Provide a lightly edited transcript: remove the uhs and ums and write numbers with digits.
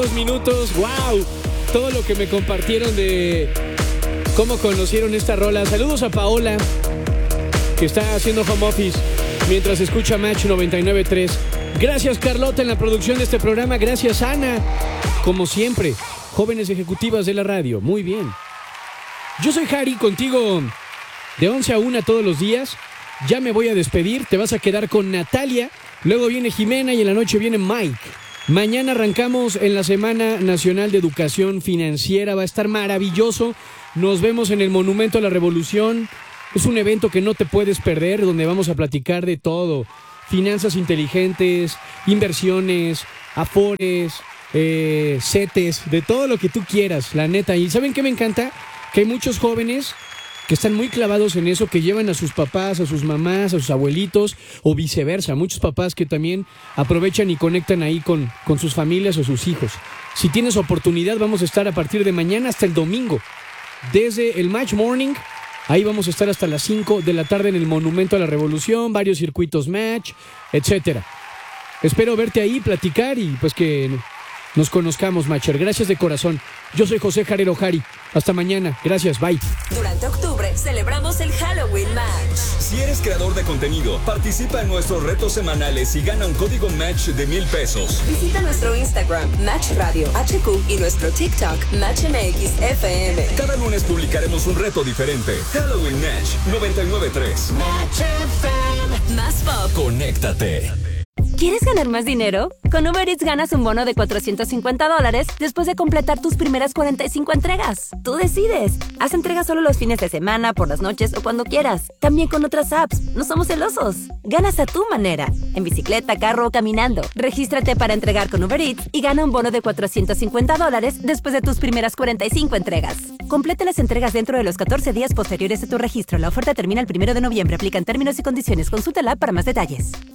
Minutos, wow, todo lo que me compartieron de cómo conocieron esta rola. Saludos a Paola, que está haciendo home office mientras escucha Match 99.3. Gracias Carlota en la producción de este programa. Gracias Ana, como siempre, jóvenes ejecutivas de la radio. Muy bien. Yo soy Harry, contigo de 11 a 1 todos los días. Ya me voy a despedir, te vas a quedar con Natalia, luego viene Jimena y en la noche viene Mike. Mañana arrancamos en la Semana Nacional de Educación Financiera. Va a estar maravilloso. Nos vemos en el Monumento a la Revolución. Es un evento que no te puedes perder, donde vamos a platicar de todo. Finanzas inteligentes, inversiones, afores, CETES, de todo lo que tú quieras, la neta. ¿Y saben qué me encanta? Que hay muchos jóvenes que están muy clavados en eso, que llevan a sus papás, a sus mamás, a sus abuelitos, o viceversa. Muchos papás que también aprovechan y conectan ahí con sus familias o sus hijos. Si tienes oportunidad, vamos a estar a partir de mañana hasta el domingo. Desde el Match Morning, ahí vamos a estar hasta las 5 de la tarde en el Monumento a la Revolución, varios circuitos Match, etcétera. Espero verte ahí, platicar y pues que nos conozcamos, Matcher. Gracias de corazón. Yo soy José Jarero Jari. Hasta mañana. Gracias. Bye. Durante octubre celebramos el Halloween Match. Si eres creador de contenido, participa en nuestros retos semanales y gana un código Match de $1,000. Visita nuestro Instagram, Match Radio HQ, y nuestro TikTok, Match MX FM. Cada lunes publicaremos un reto diferente. Halloween Match 99.3. Match FM. Más pop. Conéctate. ¿Quieres ganar más dinero? Con Uber Eats ganas un bono de $450 después de completar tus primeras 45 entregas. Tú decides. Haz entregas solo los fines de semana, por las noches o cuando quieras. También con otras apps. No somos celosos. Ganas a tu manera. En bicicleta, carro o caminando. Regístrate para entregar con Uber Eats y gana un bono de $450 después de tus primeras 45 entregas. Complete las entregas dentro de los 14 días posteriores a tu registro. La oferta termina el 1 de noviembre. Aplican términos y condiciones. Consulta la app para más detalles.